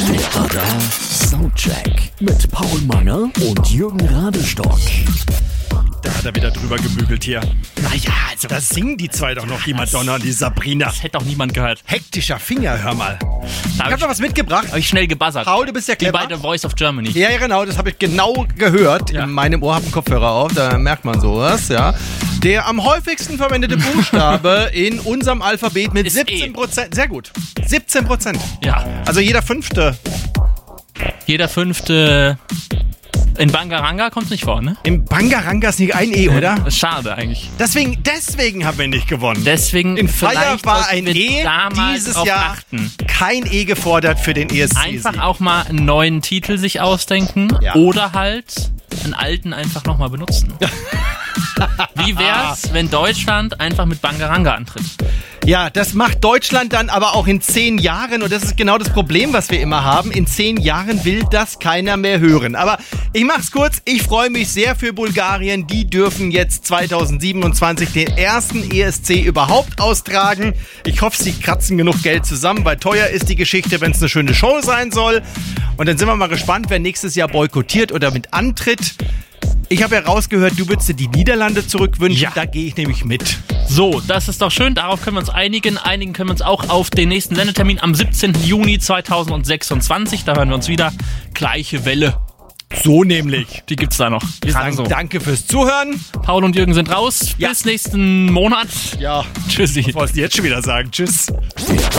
Der Radar Soundcheck mit Paul Manger und Jürgen Radestock. Da hat er wieder drüber gebügelt hier. Naja, also da singen die zwei doch noch, die Madonna und die Sabrina. Das hätte doch niemand gehört. Hektischer Finger, hör mal. Ich Da hab doch was mitgebracht. Habe ich schnell gebuzzert. Paul, du bist ja Die clever. beide Voice of Germany. Ja, genau, das habe ich genau gehört. Ja. In meinem Ohr habe ich einen Kopfhörer auf, da merkt man sowas, ja. Der am häufigsten verwendete Buchstabe in unserem Alphabet mit Ist 17%. Sehr gut. 17%. Ja. Also jeder fünfte. Jeder fünfte. In Bangaranga kommt es nicht vor, ne? Im Bangaranga ist nicht ein E, oder? Das ist schade eigentlich. Deswegen haben wir nicht gewonnen. Deswegen In Feier vielleicht war sollten ein wir E, damals dieses drauf Jahr achten. kein E gefordert für den ESC. Einfach auch mal einen neuen Titel sich ausdenken Ja. oder halt einen alten einfach nochmal benutzen. Wie wär's, wenn Deutschland einfach mit Bangaranga antritt? Ja, das macht Deutschland dann aber auch in 10 Jahren und das ist genau das Problem, was wir immer haben. In 10 Jahren will das keiner mehr hören. Aber ich mach's kurz, ich freue mich sehr für Bulgarien. Die dürfen jetzt 2027 den ersten ESC überhaupt austragen. Ich hoffe, sie kratzen genug Geld zusammen, weil teuer ist die Geschichte, wenn es eine schöne Show sein soll. Und dann sind wir mal gespannt, wer nächstes Jahr boykottiert oder mit antritt. Ich habe ja rausgehört, du würdest dir die Niederlande zurückwünschen. Ja. Da gehe ich nämlich mit. So, das ist doch schön. Darauf können wir uns einigen. Einigen können wir uns auch auf den nächsten Sendetermin am 17. Juni 2026. Da hören wir uns wieder. Gleiche Welle. So nämlich. Die gibt's da noch. Wir Gerade sagen so. danke fürs Zuhören. Paul und Jürgen sind raus. Ja. Bis nächsten Monat. Ja, Tschüssi. was wolltest du jetzt schon wieder sagen? Tschüss.